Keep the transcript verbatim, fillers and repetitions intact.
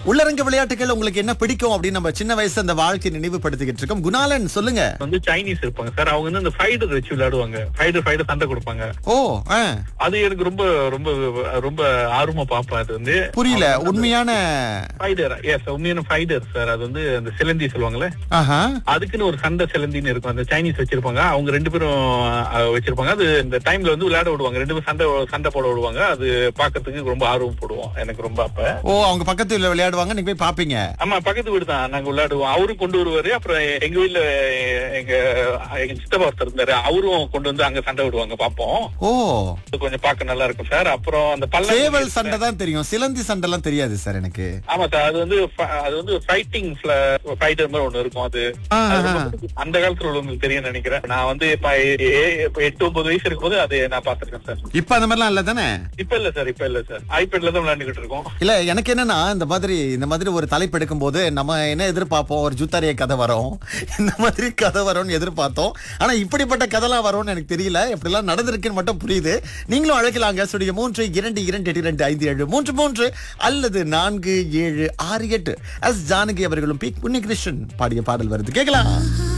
உள்ளரங்க விளையாட்டுகள் உங்களுக்கு என்ன பிடிக்கும் அப்படின்னு நம்ம சின்ன வயசு அந்த வாழ்க்கை நினைவுபடுத்திக்கிட்டு இருக்கோம். குணாலன் சொல்லுங்க. வந்து சைனீஸ் இருப்பாங்க சார். அவங்க வந்து அந்த ஃபைடர் வச்சு விளையாடுவாங்க. ஃபைடர் ஃபைடர் சண்டை கொடுப்பாங்க. ஓ ஆ. அது எனக்கு ரொம்ப ரொம்ப ரொம்ப ஆர்வமா பாப்பேன். அது வந்து புரியல. உண்மையான ஃபைடர். எஸ், உண்மையான ஃபைடர் சார். அது வந்து அந்த சிலந்தி சொல்லுவாங்கல்ல, ஆஹா. அதுக்குன்னு ஒரு சண்டை சிலந்தின்னு இருக்கும். அந்த சைனீஸ் வச்சிருப்பாங்க. அவங்க ரெண்டு பேரும் அஹ், வச்சிருப்பாங்க. அது இந்த டைம்ல வந்து விளையாட விடுவாங்க. ரெண்டு பேரும் சண்டை சண்டை போட விடுவாங்க. அது பாக்கிறதுக்கு ரொம்ப ஆர்வம் போடுவோம் எனக்கு ரொம்ப. அப்ப ஓ அவங்க பக்கத்துல விளையாடுவாங்க, நீங்க போய் பாப்பீங்க. ஆமா, பக்கத்து வீடு தான். நாங்க விளையாடுவோம். அவரும் கொண்டு வருவாரு. அப்புறம் எங்க வீட்டுல எங்க எங்க சித்தப்பா ஒருத்தர் இருந்தாரு. அவரும் கொண்டு வந்து அங்க சண்டை விடுவாங்க, பாப்போம். ஓ அது கொஞ்சம் பாக்க நல்லா இருக்கும் சார். அப்புறம் அந்த சேவல் பல்ல சண்டை தான் தெரியும், சிலந்தி சண்டை எல்லாம் தெரியாது சார் எனக்கு. ஆமா சார். அது வந்து ஃப- அது வந்து ஃபைட்டிங் ஃபைட்டர் மாதிரி ஒண்ணு இருக்கும். அது ஆ, அது ஆ. ரொம்ப அந்த காலத்துல உள்ளவங்களுக்கு தெரியும் நினைக்கிறேன். நான் வந்து இப்ப ஏ- இப்ப எட்டு ஒன்பது வயசு இருக்கும்போது அது நான் பாத்துருக்கேன் சார். இப்ப அந்த மாதிரிலாம் இல்ல தானே? இப்ப இல்ல சார், இப்ப இல்ல சார். ஐபேட்ல தான் விளையாண்டுகிட்டு இருக்கோம். இல்ல எனக்கு என்னன்னா இந்த மாதிரி இந்த மாதிரி ஒரு தலைப்பு எடுக்கும் போது நம்ம என்ன எதிர்பார்ப்போம், ஒரு ஜுத்தாரிய கதை வரும், இந்த மாதிரி கதை வரும்னு எதிர்பார்த்தோம். ஆனா இப்படிப்பட்ட கதைலாம் வரும்னு எனக்கு தெரியல. எப்படிலாம் நடந்திருக்குன்னு மட்டும் புரியுது. நீங்களும் அழைக்கலாங்க. ஸ்டுடியோ மூன்று இரண்டு இரண்டு எட்டு இரண்டு ஐந்து ஏழு மூன்று மூன்று அல்லது நான்கு ஏழு ஆறு எட்டு. எஸ் ஜானகி அவர்களும் பி உன்னிகிருஷ்ணன் பாடிய பாடல் வருது, கேட்கலாம்.